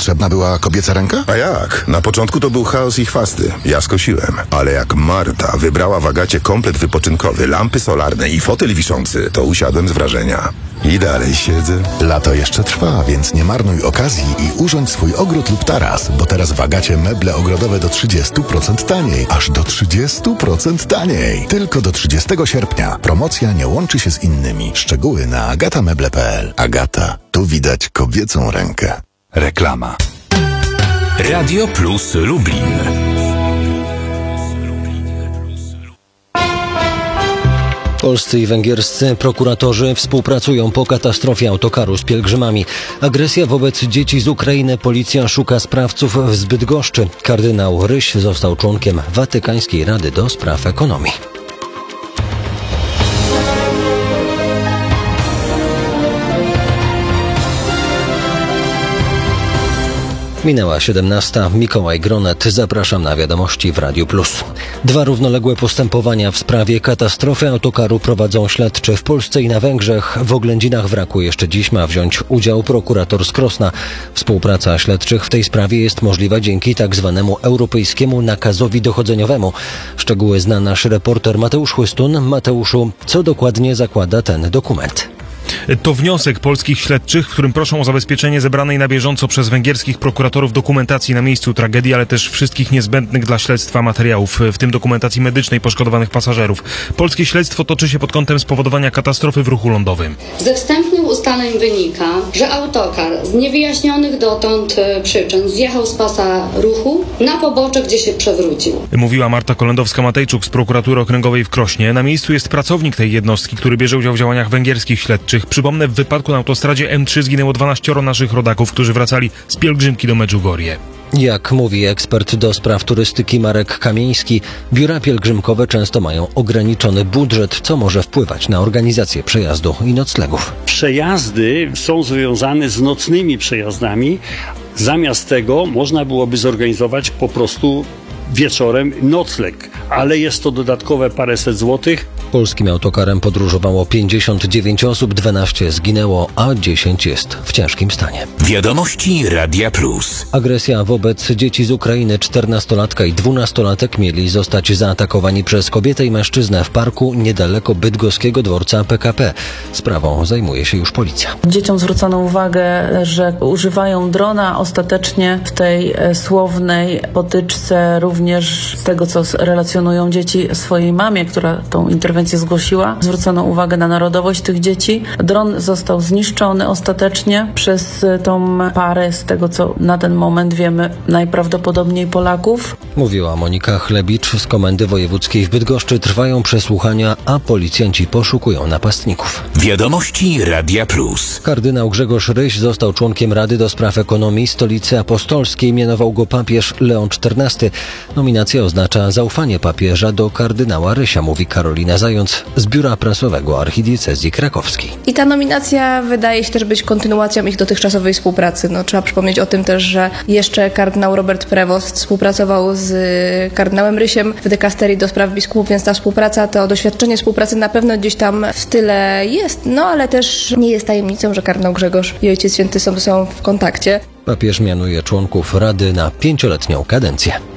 potrzebna była kobieca ręka? A jak? Na początku to był chaos i chwasty. Ja skosiłem. Ale jak Marta wybrała w Agacie komplet wypoczynkowy, lampy solarne i fotel wiszący, to usiadłem z wrażenia. I dalej siedzę. Lato jeszcze trwa, więc nie marnuj okazji i urządź swój ogród lub taras, bo teraz w Agacie meble ogrodowe do 30% taniej. Aż do 30% taniej. Tylko do 30 sierpnia. Promocja nie łączy się z innymi. Szczegóły na agatameble.pl. Agata. Tu widać kobiecą rękę. Reklama. Radio Plus Lublin. Polscy i węgierscy prokuratorzy współpracują po katastrofie autokaru z pielgrzymami. Agresja wobec dzieci z Ukrainy. Policja szuka sprawców w Bydgoszczy. Kardynał Ryś został członkiem Watykańskiej Rady do Spraw Ekonomii. Minęła 17. Mikołaj Gronet. Zapraszam na wiadomości w Radiu Plus. 2 równoległe postępowania w sprawie katastrofy autokaru prowadzą śledczy w Polsce i na Węgrzech. W oględzinach wraku jeszcze dziś ma wziąć udział prokurator z Krosna. Współpraca śledczych w tej sprawie jest możliwa dzięki tak zwanemu europejskiemu nakazowi dochodzeniowemu. Szczegóły zna nasz reporter Mateusz Chłystun. Mateuszu, co dokładnie zakłada ten dokument? To wniosek polskich śledczych, w którym proszą o zabezpieczenie zebranej na bieżąco przez węgierskich prokuratorów dokumentacji na miejscu tragedii, ale też wszystkich niezbędnych dla śledztwa materiałów, w tym dokumentacji medycznej poszkodowanych pasażerów. Polskie śledztwo toczy się pod kątem spowodowania katastrofy w ruchu lądowym. Ze wstępnych ustaleń wynika, że autokar z niewyjaśnionych dotąd przyczyn zjechał z pasa ruchu na pobocze, gdzie się przewrócił. Mówiła Marta Kolendowska-Matejczuk z prokuratury okręgowej w Krośnie. Na miejscu jest pracownik tej jednostki, który bierze udział w działaniach węgierskich śledczych. Przypomnę, w wypadku na autostradzie M3 zginęło 12 naszych rodaków, którzy wracali z pielgrzymki do Medjugorje. Jak mówi ekspert do spraw turystyki Marek Kamieński, biura pielgrzymkowe często mają ograniczony budżet, co może wpływać na organizację przejazdu i noclegów. Przejazdy są związane z nocnymi przejazdami. Zamiast tego można byłoby zorganizować po prostu wieczorem nocleg, ale jest to dodatkowe paręset złotych. Polskim autokarem podróżowało 59 osób, 12 zginęło, a 10 jest w ciężkim stanie. Wiadomości Radia Plus. Agresja wobec dzieci z Ukrainy. 14-latka i 12-latek mieli zostać zaatakowani przez kobietę i mężczyznę w parku niedaleko bydgoskiego dworca PKP. Sprawą zajmuje się już policja. Dzieciom zwrócono uwagę, że używają drona. Ostatecznie w tej słownej potyczce również z tego, co relacjonują dzieci swojej mamie, która tą interwencję zgłosiła, zwrócono uwagę na narodowość tych dzieci. Dron został zniszczony ostatecznie przez tą parę, z tego co na ten moment wiemy, najprawdopodobniej Polaków. Mówiła Monika Chlebicz z Komendy Wojewódzkiej w Bydgoszczy. Trwają przesłuchania, a policjanci poszukują napastników. Wiadomości Radia Plus. Kardynał Grzegorz Ryś został członkiem Rady do Spraw Ekonomii Stolicy Apostolskiej. Mianował go papież Leon XIV. Nominacja oznacza zaufanie papieża do kardynała Rysia, mówi Karolina Zając z Biura Prasowego Archidiecezji Krakowskiej. I ta nominacja wydaje się też być kontynuacją ich dotychczasowej współpracy. Trzeba przypomnieć o tym też, że jeszcze kardynał Robert Prevost współpracował z kardynałem Rysiem w dykasterii do spraw biskupów, więc ta współpraca, to doświadczenie współpracy na pewno gdzieś tam w tyle jest, ale też nie jest tajemnicą, że kardynał Grzegorz i Ojciec Święty są w kontakcie. Papież mianuje członków Rady na 5-letnią kadencję.